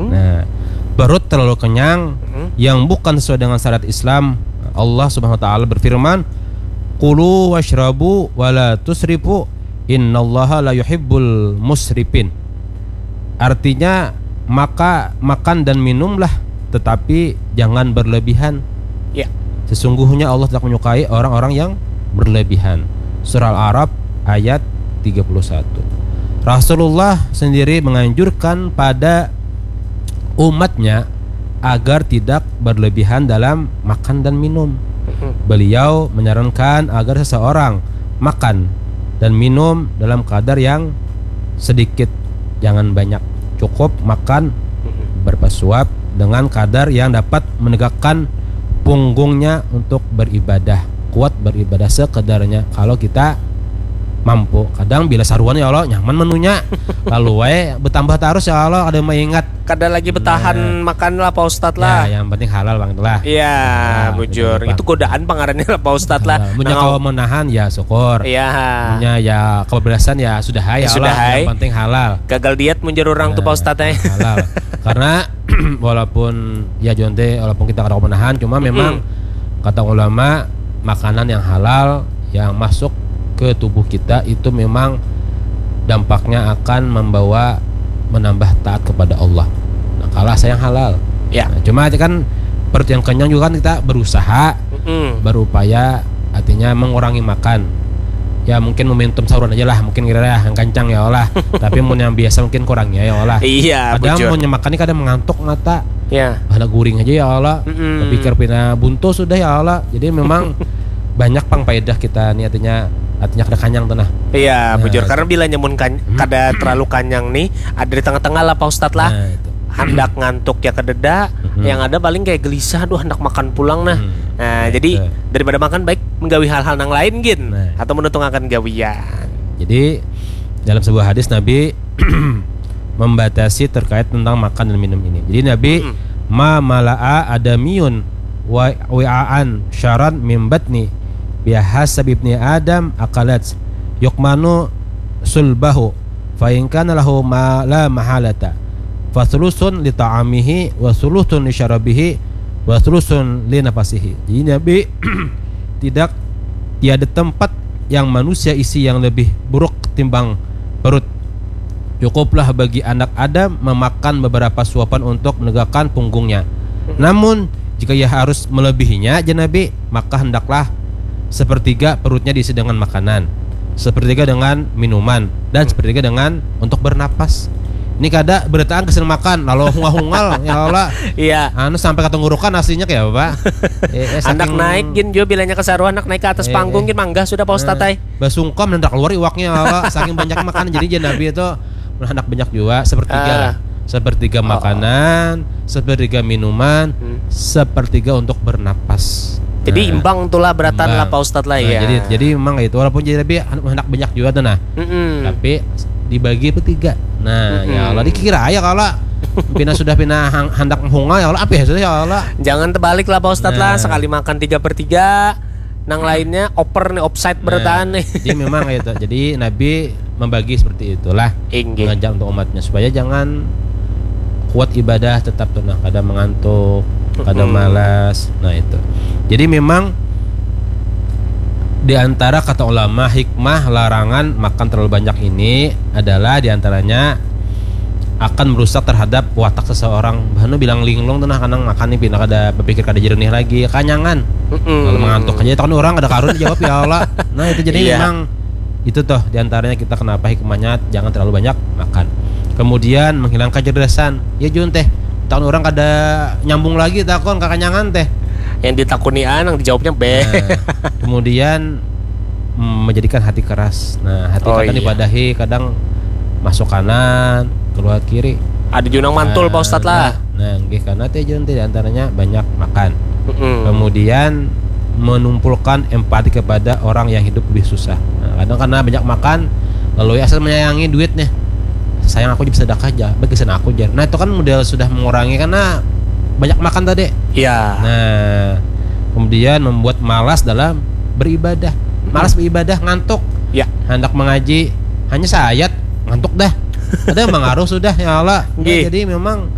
Nah, perut terlalu kenyang yang bukan sesuai dengan syariat Islam. Allah Subhanahu wa taala berfirman, "Qulu washrabu wala tusrifu, innallaha la yuhibbul musrifin." Artinya, maka makan dan minumlah, tetapi jangan berlebihan. Ya. Sesungguhnya Allah tidak menyukai orang-orang yang berlebihan. Surah Al-A'raf ayat 31. Rasulullah sendiri menganjurkan pada umatnya agar tidak berlebihan dalam makan dan minum. Beliau menyarankan agar seseorang makan dan minum dalam kadar yang sedikit, jangan banyak. Cukup makan berpasuap dengan kadar yang dapat menegakkan punggungnya untuk beribadah, kuat beribadah sekedarnya kalau kita mampu. Kadang bila saruan ya Allah nyaman menunya, lalu bertambah terus ya Allah, ada mengingat kadang lagi bertahan makan lah Pak Ustadz lah. Ya, yang penting halal bang lah. Iya, bujur. Itu godaan pangarannya lah Pak Ustadz lah. Punya kalau menahan ya syukur. Iya. Punya ya kebablasan ya sudah ya Allah. Yang penting halal. Gagal diet menjadi orang tuh Pak Ustadz halal. Karena walaupun ya jonte, walaupun kita kadang menahan, cuma memang kata ulama makanan yang halal yang masuk ke tubuh kita itu memang dampaknya akan membawa menambah taat kepada Allah. Nah, kalau saya yang halal. Ya. Nah, cuma kan perut yang kenyang juga kan kita berusaha, berupaya artinya mengurangi makan. Ya mungkin momentum sahuran aja lah, mungkin kira-kira yang kencang ya Allah. Tapi mun yang biasa mungkin kurang ya Allah. Iya. Kadang mun makan ini kadang mengantuk mata. Ya. Ada guring aja ya Allah. Pikir pina buntu sudah ya Allah. Jadi memang banyak pangpaedah kita nih artinya kada kanyang tuh nah. Iya, bujur. Karena bila nyamun kada terlalu kanyang nih, ada di tengah-tengah lah Pak Ustadz lah. Hendak ngantuk ya kededa, yang ada paling kayak gelisah, aduh hendak makan pulang nah. Nah, jadi daripada makan baik menggawi hal-hal yang lain gin, atau menutungkan gawian. Jadi dalam sebuah hadis Nabi membatasi terkait tentang makan dan minum ini. Jadi Nabi ma mala'a adamiyun wa'an syaran min batni bihasab ibni Adam akalat yukmanu sulbahu fa in kana lahu ma la mahalata fa thulusun li ta'amihi wa thulusun li syarabihi wa thulusun li nafasihi. Jadi Nabi tiada tempat yang manusia isi yang lebih buruk ketimbang perut. Cukuplah bagi anak Adam memakan beberapa suapan untuk menegakkan punggungnya. Namun jika ia harus melebihinya, Nabi, maka hendaklah sepertiga perutnya diisi dengan makanan, sepertiga dengan minuman, dan sepertiga dengan untuk bernapas. Ini kada berataan kesel makan lalu hungal-hungal ya Allah. Iya. Anu sampai ke tenggorokan aslinya kayak apa? Anak naik gin jo bilanya kesaruan anak naik ke atas panggung gin manggah sudah Pak Ustadz ay. Basungkam dan keluar iwaknya ya Allah. Saking banyak makan jadi Nabi itu anak banyak juga sepertiga lah. Sepertiga makanan, sepertiga minuman, sepertiga untuk bernapas. Jadi imbang tuh lah beratan lah Pak Ustadz lah ya. Jadi memang itu walaupun jadi lebih hendak banyak juga tuh nah. Tapi dibagi bertiga. Nah, ya Allah dikira ya kalau sudah hendak menghungal ya Allah apa ya sudah ya Allah. Jangan terbalik lah Pak Ustadz lah, sekali makan 3/3, nang lainnya oper nih offside beratan nih. Jadi memang itu. Jadi Nabi membagi seperti itulah. Mengajak untuk umatnya supaya jangan kuat ibadah tetap tenang, kadang mengantuk, kadang malas. Nah itu. Jadi memang di antara kata ulama hikmah larangan makan terlalu banyak ini adalah di antaranya akan merusak terhadap watak seseorang. Bahkan bilang linglung tenah kadang makan nih pindah kada berpikir kada jernih lagi, kanyangan. Kalau mengantuk aja kan orang ada karun jawab ya Allah. Nah itu jadi memang itu tuh di antaranya kita kenapa hikmahnya jangan terlalu banyak makan. Kemudian menghilangkan kecerdasan. Ya Jun teh, tahun orang kada nyambung lagi takon kakanyangan teh. Yang ditakuni yang dijawabnya B. Nah, kemudian menjadikan hati keras. Nah, hati kadang dipadahi, kadang masuk kanan, keluar kiri. Ada junang mantul Pak Ustadz lah. Nah, nggih kana teh Jun teh antaranya banyak makan. Kemudian menumpulkan empati kepada orang yang hidup lebih susah. Nah, kadang karena banyak makan lalu ya asal menyayangi duitnya. Sayang aku bisa sedekah aja, bagian aku aja. Nah, itu kan model sudah mengurangi karena banyak makan tadi. Iya. Nah, kemudian membuat malas dalam beribadah. Malas beribadah, ngantuk. Ya. Hendak mengaji hanya sayat, ngantuk dah. Ada mengaruh sudah ya Allah. Nah, jadi memang